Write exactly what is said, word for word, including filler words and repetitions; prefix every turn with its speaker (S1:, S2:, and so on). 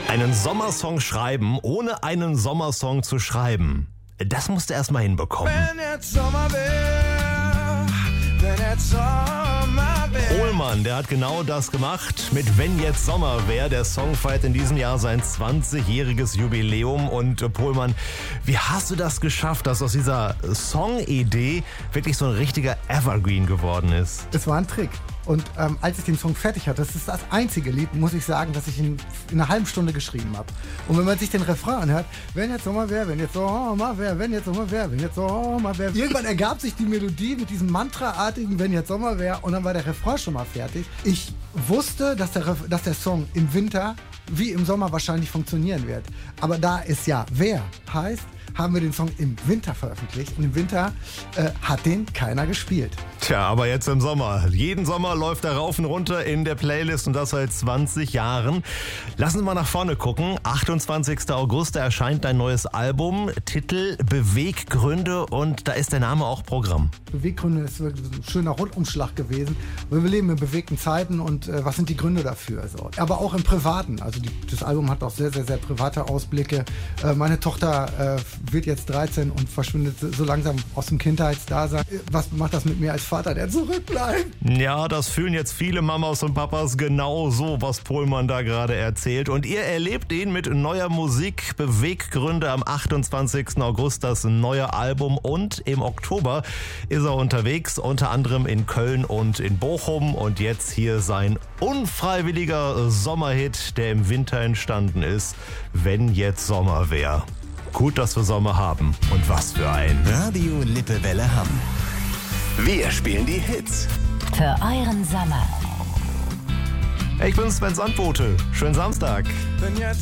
S1: Einen Sommersong schreiben, ohne einen Sommersong zu schreiben. Das musst du erst mal hinbekommen.
S2: Wenn jetzt Sommer wär, wenn jetzt Sommer wär.
S1: Pohlmann, der hat genau das gemacht mit Wenn jetzt Sommer wär. Der Song feiert in diesem Jahr sein zwanzigjähriges Jubiläum. Und äh, Pohlmann, wie hast du das geschafft, dass aus dieser Songidee wirklich so ein richtiger Evergreen geworden ist?
S3: Es war ein Trick. Und ähm, als ich den Song fertig hatte, das ist das einzige Lied, muss ich sagen, das ich in, in einer halben Stunde geschrieben habe. Und wenn man sich den Refrain anhört, wenn jetzt Sommer wär, wenn jetzt Sommer wär, wenn jetzt Sommer wär, wenn jetzt Sommer wär. Irgendwann ergab sich die Melodie mit diesem Mantra-artigen wenn jetzt Sommer wär und dann war der Refrain schon mal fertig. Ich wusste, dass der, Ref- dass der Song im Winter wie im Sommer wahrscheinlich funktionieren wird. Aber da es ja wer heißt, haben wir den Song im Winter veröffentlicht und im Winter äh, hat den keiner gespielt.
S1: Tja, aber jetzt im Sommer. Jeden Sommer läuft er rauf und runter in der Playlist und das seit zwanzig Jahren. Lassen Sie mal nach vorne gucken. achtundzwanzigster August erscheint dein neues Album. Titel Beweggründe und da ist der Name auch Programm.
S3: Beweggründe ist wirklich ein schöner Rundumschlag gewesen. Wir leben in bewegten Zeiten und äh, was sind die Gründe dafür? So. Aber auch im Privaten. Also die, das Album hat auch sehr, sehr, sehr private Ausblicke. Äh, meine Tochter äh, wird jetzt dreizehn und verschwindet so langsam aus dem Kindheitsdasein. Was macht das mit mir als Vater, der zurückbleibt?
S1: Ja, das fühlen jetzt viele Mamas und Papas genau so, was Pohlmann da gerade erzählt. Und ihr erlebt ihn mit neuer Musik. Beweggründe am achtundzwanzigsten August, das neue Album. Und im Oktober ist er unterwegs, unter anderem in Köln und in Bochum. Und jetzt hier sein unfreiwilliger Sommerhit, der im Winter entstanden ist. Wenn jetzt Sommer wär. Gut, dass wir Sommer haben. Und was für ein.
S4: Radio Lippewelle Hamm. Wir spielen die Hits.
S5: Für euren Sommer.
S1: Ich bin Sven Sandbote. Schönen Samstag.
S2: Wenn jetzt